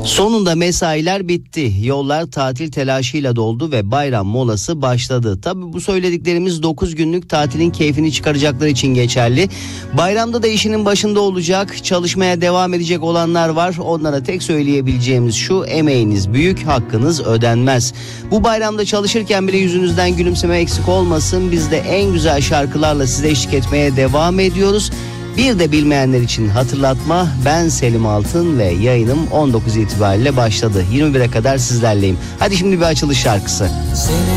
Sonunda mesailer bitti. Yollar tatil telaşıyla doldu ve bayram molası başladı. Tabii bu söylediklerimiz 9 günlük tatilin keyfini çıkaracaklar için geçerli. Bayramda da işinin başında olacak, çalışmaya devam edecek olanlar var. Onlara tek söyleyebileceğimiz şu: emeğiniz büyük, hakkınız ödenmez. Bu bayramda çalışırken bile yüzünüzden gülümseme eksik olmasın. Biz de en güzel şarkılarla size eşlik etmeye devam ediyoruz. Bir de bilmeyenler için hatırlatma, ben Selim Altın ve yayınım 19 itibariyle başladı. 21'e kadar sizlerleyim. Hadi şimdi bir açılış şarkısı.